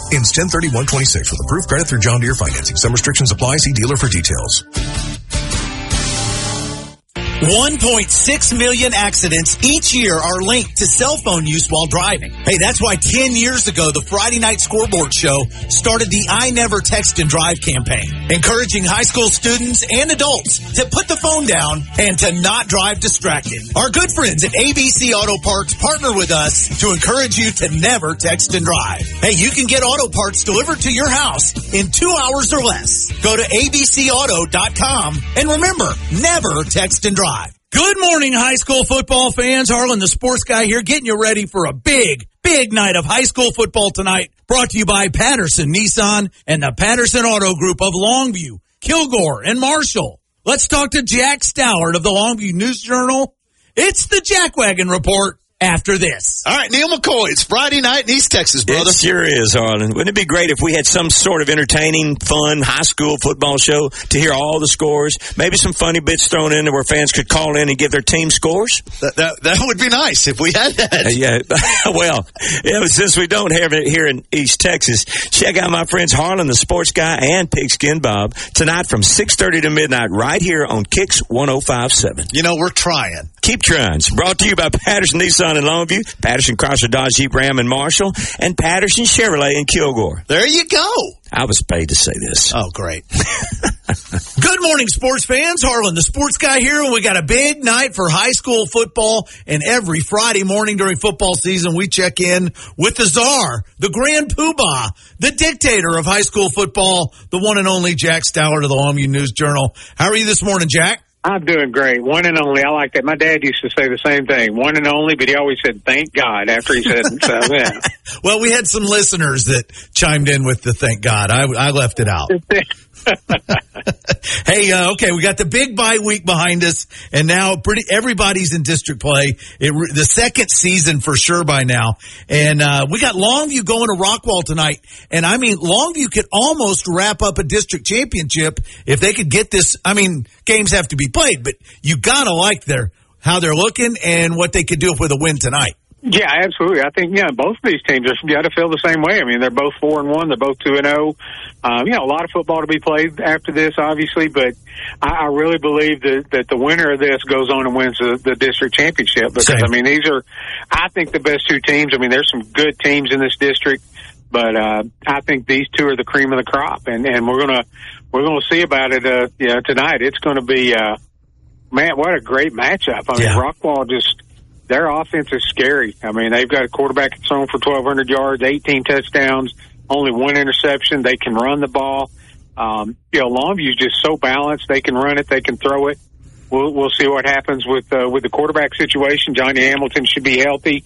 Ends 10/31/26 with approved credit through John Deere Financing. Some restrictions apply. See dealer for details. 1.6 million accidents each year are linked to cell phone use while driving. Hey, that's why 10 years ago, the Friday Night Scoreboard Show started the I Never Text and Drive campaign, encouraging high school students and adults to put the phone down and to not drive distracted. Our good friends at ABC Auto Parts partner with us to encourage you to never text and drive. Hey, you can get auto parts delivered to your house in 2 hours or less. Go to abcauto.com and remember, never text and drive. Good morning, high school football fans. Harlan, the sports guy here, getting you ready for a big night of high school football tonight. Brought to you by Patterson Nissan and the Patterson Auto Group of Longview, Kilgore, and Marshall. Let's talk to Jack Stallard of the Longview News Journal. It's the Jack Wagon Report after this. All right, Neil McCoy, it's Friday night in East Texas, brother. It sure is, Harlan. Wouldn't it be great if we had some sort of entertaining, fun, high school football show to hear all the scores? Maybe some funny bits thrown in there where fans could call in and give their team scores? That would be nice if we had that. Yeah, well, since we don't have it here in East Texas, check out my friends Harlan, the sports guy, and Pigskin Bob tonight from 6:30 to midnight right here on Kicks 105.7. You know, we're trying. Keep trying. It's brought to you by Patterson Nissan in Longview, Patterson Chrysler Dodge Jeep Ram in Marshall, and Patterson Chevrolet in Kilgore. There you go. I was paid to say this. Oh, great. Good morning, sports fans. Harlan, the sports guy here, and we got a big night for high school football. And every Friday morning during football season, we check in with the czar, the grand poobah, the dictator of high school football, the one and only Jack Stallard of the Longview News Journal. How are you this morning, Jack? I'm doing great. One and only. I like that. My dad used to say the same thing. One and only, but he always said, thank God, after he said it. So, yeah. Well, we had some listeners that chimed in with the thank God. I left it out. Hey, okay, we got the big bye week behind us, and now everybody's in district play. The second season for sure by now. And we got Longview going to Rockwall tonight. And, I mean, Longview could almost wrap up a district championship if they could get this. I mean, games have to be played, but you got to like how they're looking and what they could do with a win tonight. Yeah, absolutely. I think, both of these teams are got to feel the same way. I mean, they're both 4-1. They're both 2-0. A lot of football to be played after this, obviously, but I really believe that the winner of this goes on and wins the district championship because, Same. I mean, these are, I think, the best two teams. I mean, there's some good teams in this district, but I think these two are the cream of the crop, and we're gonna see about it tonight. It's going to be man, what a great matchup. I mean, Rockwall their offense is scary. I mean, they've got a quarterback that's thrown for 1,200 yards, 18 touchdowns, only one interception. They can run the ball. Longview's just so balanced. They can run it. They can throw it. We'll see what happens with the quarterback situation. Johnny Hamilton should be healthy.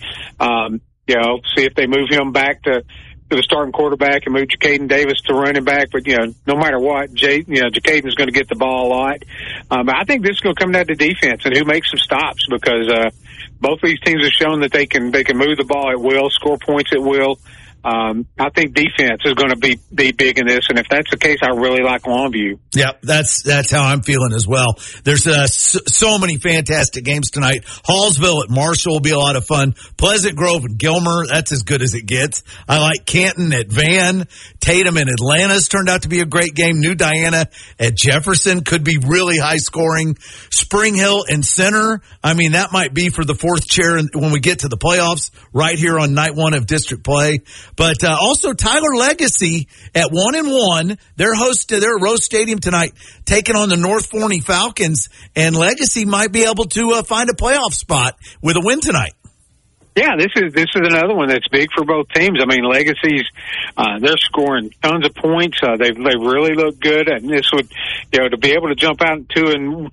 See if they move him back to the starting quarterback and move Jacaden Davis to running back. But, no matter what, Jacaden's going to get the ball a lot. But I think this is going to come down to defense and who makes some stops because both of these teams have shown that they can move the ball at will, score points at will. I think defense is going to be big in this, and if that's the case, I really like Longview. Yep, that's how I'm feeling as well. There's so many fantastic games tonight. Hallsville at Marshall will be a lot of fun. Pleasant Grove and Gilmer, that's as good as it gets. I like Canton at Van. Tatum in Atlanta's turned out to be a great game. New Diana at Jefferson could be really high scoring. Spring Hill and Center, I mean, that might be for the fourth chair when we get to the playoffs right here on night one of district play. But also Tyler Legacy at 1-1. They're at Rose Stadium tonight, taking on the North Forney Falcons, and Legacy might be able to find a playoff spot with a win tonight. Yeah, this is another one that's big for both teams. I mean, Legacy's they're scoring tons of points. They've really looked good, and this would to be able to jump out 2-1,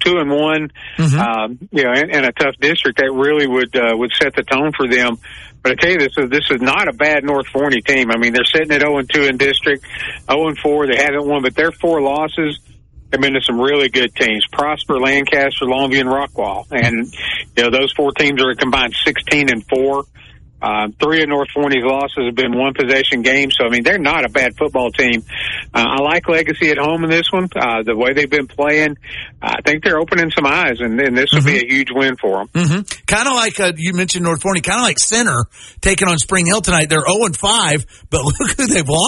in a tough district, that really would set the tone for them. But I tell you, this is not a bad North Forney team. I mean, they're sitting at 0-2 in district, 0-4. They haven't won, but their 4 losses have been to some really good teams: Prosper, Lancaster, Longview, and Rockwall. And those 4 teams are a combined 16-4. 3 of North Forney's losses have been one possession games. So, I mean, they're not a bad football team. I like Legacy at home in this one. The way they've been playing, I think they're opening some eyes, and this will be a huge win for them. Mm-hmm. Kind of like you mentioned North Forney, kind of like Center taking on Spring Hill tonight. They're 0-5, but look who they've lost